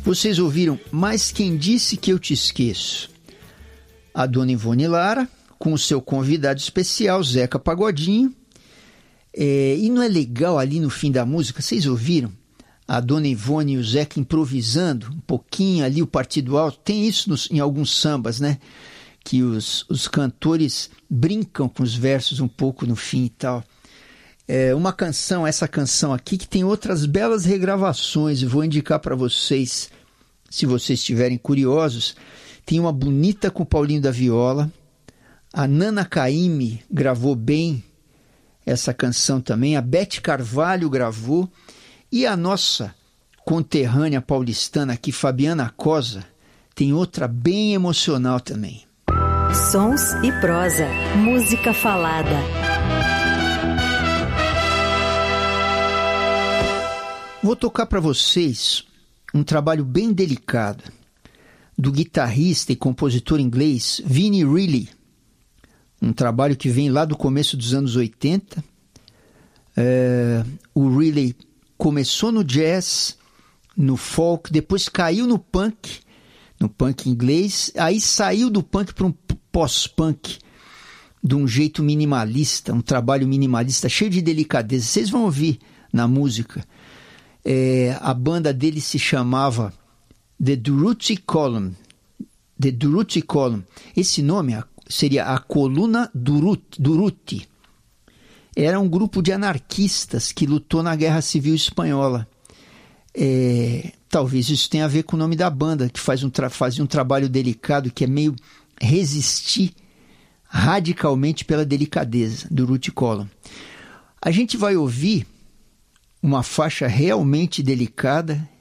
Vocês ouviram Mas Quem Disse Que Eu Te Esqueço? A dona Ivone Lara, com o seu convidado especial, Zeca Pagodinho. E não é legal ali no fim da música, vocês ouviram? A dona Ivone e o Zeca improvisando um pouquinho ali, o partido alto. Tem isso em alguns sambas, né? Que os cantores brincam com os versos um pouco no fim e tal. Essa canção aqui, que tem outras belas regravações, vou indicar para vocês, se vocês estiverem curiosos. Tem uma bonita com o Paulinho da Viola, a Nana Caymmi gravou bem essa canção também, a Beth Carvalho gravou, e a nossa conterrânea paulistana aqui, Fabiana Cosa, tem outra bem emocional também. Sons e prosa, música falada. Vou tocar para vocês um trabalho bem delicado do guitarrista e compositor inglês Vinnie Reilly, um trabalho que vem lá do começo dos anos 80. O Reilly começou no jazz, no folk, depois caiu no punk inglês, aí saiu do punk para um pós-punk de um jeito minimalista, um trabalho minimalista cheio de delicadeza. Vocês vão ouvir na música. A banda dele se chamava The Durruti Column. The Durruti Column. Esse nome seria a Coluna Durruti. Era um grupo de anarquistas que lutou na Guerra Civil Espanhola. Talvez isso tenha a ver com o nome da banda, que fazia um trabalho delicado, que é meio resistir radicalmente pela delicadeza, Durruti Column. A gente vai ouvir uma faixa realmente delicada,